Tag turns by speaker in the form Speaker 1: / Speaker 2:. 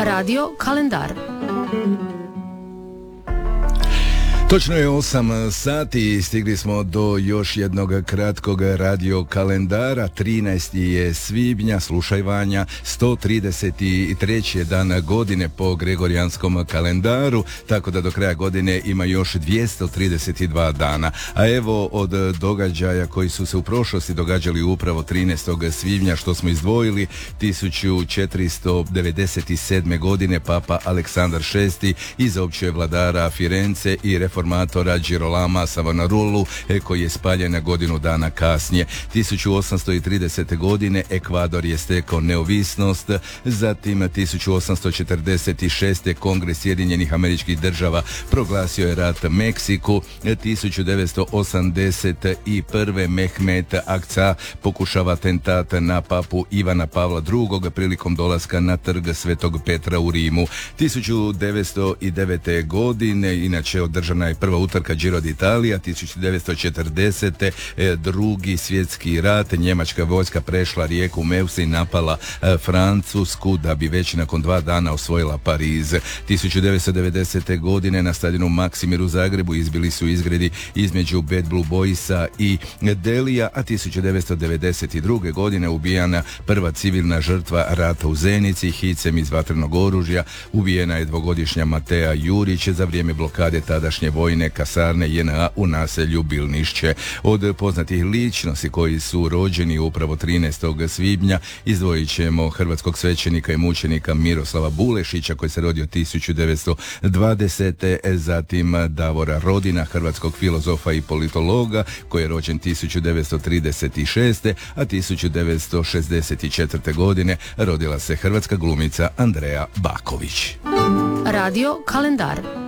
Speaker 1: Radio Kalendar.
Speaker 2: Točno je 8 sati i stigli smo do još jednog kratkog radio kalendara. 13. je svibnja, slušaj Vanja, 133. je dan godine po gregorijanskom kalendaru, tako da do kraja godine ima još 232 dana. A evo od događaja koji su se u prošlosti događali upravo 13. svibnja, što smo izdvojili, 1497. godine Papa Aleksandar VI izopćuje vladara Firence i reformatora Girolama Savonarolu, koji je spaljen godinu dana kasnije. 1830. godine Ekvador je stekao neovisnost, zatim 1846. Kongres Sjedinjenih Američkih Država proglasio je rat Meksiku. 1981. Mehmet Akca pokušava atentat na papu Ivana Pavla II. Prilikom dolaska na trg Svetog Petra u Rimu. 1909. godine inače održana je prva utrka Giro d'Italia. 1940. Drugi svjetski rat, njemačka vojska prešla rijeku Meuse i napala Francusku da bi već nakon 2 dana osvojila Pariz. 1990. godine na stadionu Maksimir u Zagrebu izbili su izgredi između Bad Blue Boysa i Delija, a 1992. godine ubijana prva civilna žrtva rata u Zenici hicem iz vatrenog oružja. Ubijena je 2-godišnja Matea Jurić za vrijeme blokade tadašnje vojne kasarne JNA u naselju Bilnišće. Od poznatih ličnosti koji su rođeni upravo 13. svibnja izdvojit ćemo hrvatskog svećenika i mučenika Miroslava Bulešića koji se rodio 1920. Zatim Davora Rodina, hrvatskog filozofa i politologa koji je rođen 1936. a 1964. godine rodila se hrvatska glumica Andreja Baković.
Speaker 1: Radio Kalendar.